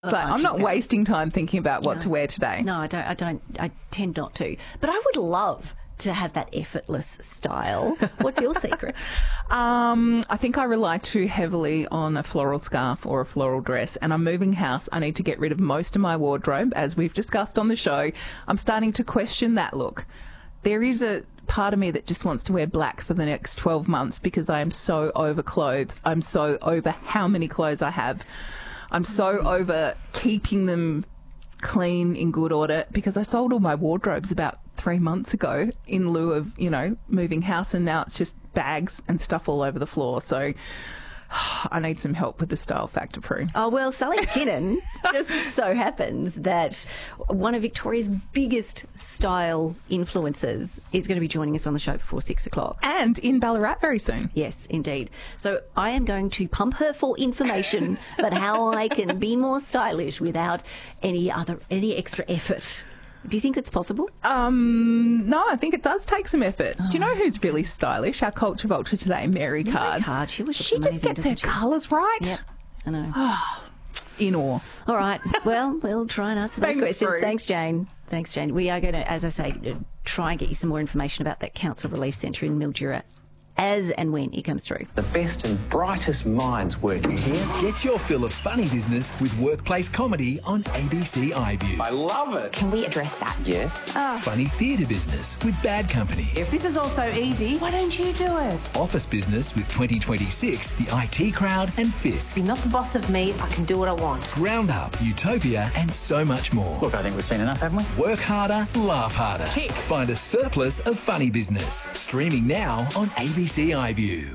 But I'm not wasting time thinking about what to wear today. No, I don't. I tend not to. But I would love to have that effortless style. What's your secret? I think I rely too heavily on a floral scarf or a floral dress, and I'm moving house. I need to get rid of most of my wardrobe, as we've discussed on the show. I'm starting to question that look. There is a part of me that just wants to wear black for the next 12 months because I am so over clothes. I'm so over how many clothes I have. I'm so over keeping them clean, in good order, because I sold all my wardrobes about 3 months ago in lieu of, moving house, and now it's just bags and stuff all over the floor. So I need some help with the Style Factor, Prue. Oh, well, Sally McKinnon just so happens that one of Victoria's biggest style influencers is going to be joining us on the show before 6 o'clock. And in Ballarat very soon. Yes, indeed. So I am going to pump her for information about how I can be more stylish without any extra effort. Do you think that's possible? No, I think it does take some effort. Do you know who's really stylish? Our culture vulture today, Mary Card. She just gets her colours right. Yep, I know. In awe. All right. Well, we'll try and answer those questions. Prue. Thanks, Jane. We are going to, as I say, try and get you some more information about that Council Relief Centre in Mildura as and when it comes through. The best and brightest minds working here. Get your fill of funny business with workplace comedy on ABC iView. I love it. Can we address that? Yes. Funny theatre business with Bad Company. If this is all so easy, why don't you do it? Office business with 2026, the IT Crowd and Fisk. You're not the boss of me. I can do what I want. Roundup, Utopia and so much more. Look, I think we've seen enough, haven't we? Work harder, laugh harder. Tick. Find a surplus of funny business. Streaming now on ABC iView.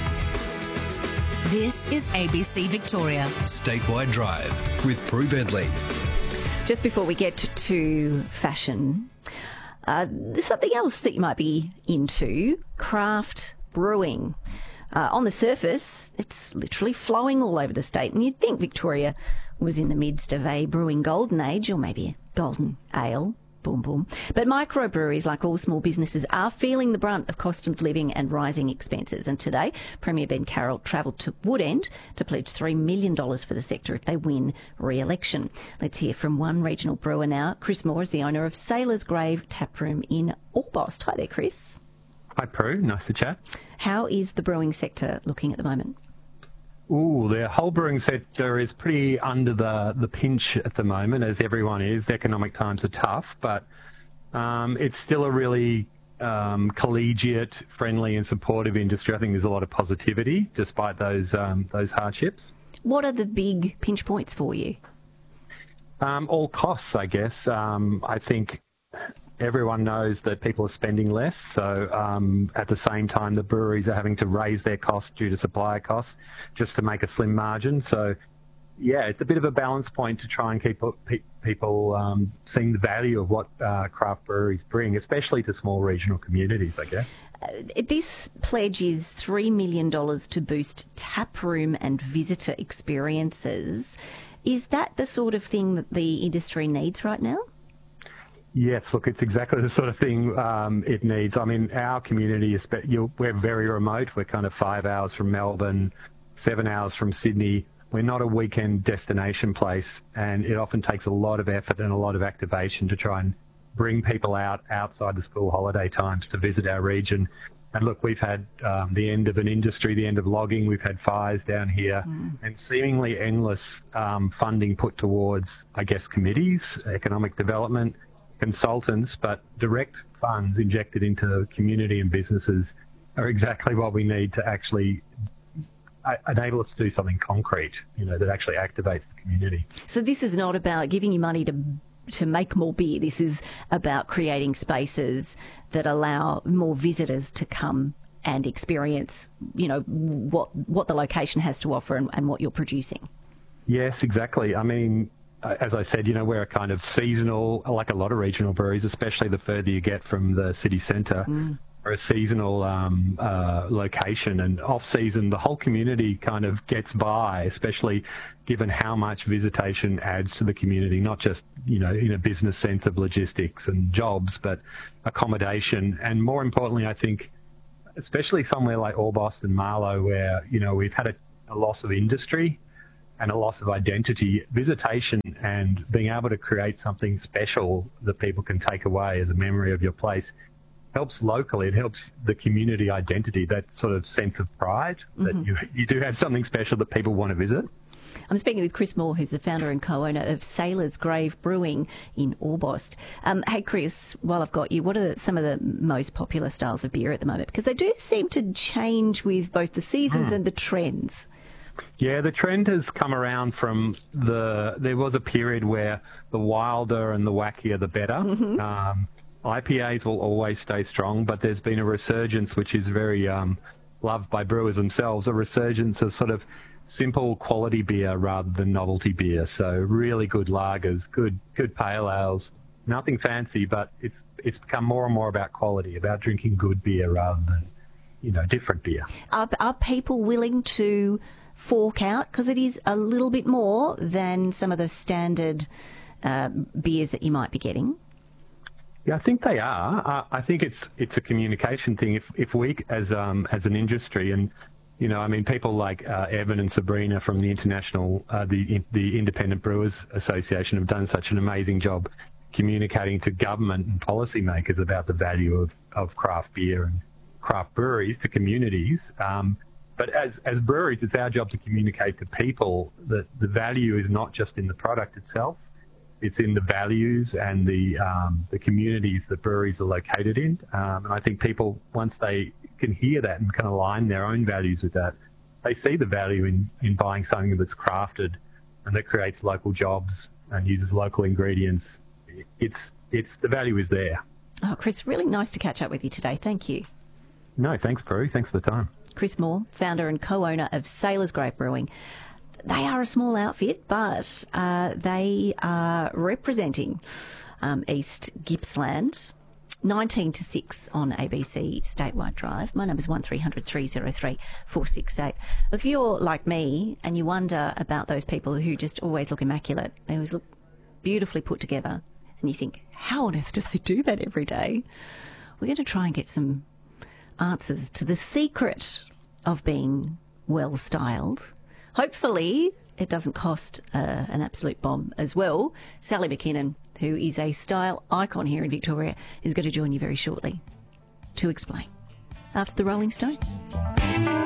This is ABC Victoria. Statewide Drive with Prue Bedley. Just before we get to fashion, there's something else that you might be into, craft brewing. On the surface, it's literally flowing all over the state, and you'd think Victoria was in the midst of a brewing golden age, or maybe a golden ale. Boom, boom. But microbreweries, like all small businesses, are feeling the brunt of cost of living and rising expenses. And today, Premier Ben Carroll travelled to Woodend to pledge $3 million for the sector if they win re-election. Let's hear from one regional brewer now. Chris Moore is the owner of Sailor's Grave Taproom in Orbost. Hi there, Chris. Hi, Prue. Nice to chat. How is the brewing sector looking at the moment? Ooh, the whole brewing sector is pretty under the pinch at the moment, as everyone is. The economic times are tough, but it's still a really collegiate, friendly and supportive industry. I think there's a lot of positivity despite those hardships. What are the big pinch points for you? All costs, I guess. I think everyone knows that people are spending less, so at the same time the breweries are having to raise their costs due to supplier costs just to make a slim margin. So yeah, it's a bit of a balance point to try and keep people seeing the value of what craft breweries bring, especially to small regional communities, I guess. This pledge is $3 million to boost taproom and visitor experiences. Is that the sort of thing that the industry needs right now? Yes, look, it's exactly the sort of thing it needs. I mean, our community, we're very remote. We're kind of 5 hours from Melbourne, 7 hours from Sydney. We're not a weekend destination place, and it often takes a lot of effort and a lot of activation to try and bring people outside the school holiday times to visit our region. And look, we've had the end of an industry, the end of logging. We've had fires down here, and seemingly endless funding put towards, I guess, committees, economic development, consultants, but direct funds injected into community and businesses are exactly what we need to actually enable us to do something concrete, that actually activates the community. So this is not about giving you money to make more beer. This is about creating spaces that allow more visitors to come and experience, what the location has to offer and what you're producing. Yes, exactly. I mean, as I said, we're a kind of seasonal, like a lot of regional breweries, especially the further you get from the city centre, or a seasonal location. And off-season, the whole community kind of gets by, especially given how much visitation adds to the community, not just, in a business sense of logistics and jobs, but accommodation. And more importantly, I think, especially somewhere like Orbost and Marlow, where, we've had a loss of industry. and a loss of identity, visitation and being able to create something special that people can take away as a memory of your place helps locally. It helps the community identity, that sort of sense of pride that you do have something special that people want to visit. I'm speaking with Chris Moore, who's the founder and co-owner of Sailor's Grave Brewing in Orbost. Hey, Chris, while I've got you, what are some of the most popular styles of beer at the moment? Because they do seem to change with both the seasons and the trends. Yeah, the trend has come around from there was a period where the wilder and the wackier the better. IPAs will always stay strong, but there's been a resurgence, which is very loved by brewers themselves, a resurgence of sort of simple quality beer rather than novelty beer. So really good lagers, good pale ales, nothing fancy, but it's become more and more about quality, about drinking good beer rather than, different beer. Are people willing to fork out? Because it is a little bit more than some of the standard beers that you might be getting. Yeah, I think they are. I think it's a communication thing. If we, as an industry, and people like Evan and Sabrina from the international, the Independent Brewers Association have done such an amazing job communicating to government and policymakers about the value of craft beer and craft breweries to communities. But as breweries, it's our job to communicate to people that the value is not just in the product itself. It's in the values and the communities that breweries are located in. And I think people, once they can hear that and can align their own values with that, they see the value in buying something that's crafted and that creates local jobs and uses local ingredients. It's the value is there. Oh, Chris, really nice to catch up with you today. Thank you. No, thanks, Prue. Thanks for the time. Chris Moore, founder and co-owner of Sailor's Grave Brewing. They are a small outfit, but they are representing East Gippsland. 19 to 6 on ABC Statewide Drive. My number's 1300 303 468. Look, if you're like me and you wonder about those people who just always look immaculate, they always look beautifully put together, and you think, how on earth do they do that every day? We're going to try and get some answers to the secret of being well styled. Hopefully it doesn't cost an absolute bomb as well. Sally McKinnon, who is a style icon here in Victoria, is going to join you very shortly to explain. After the Rolling Stones.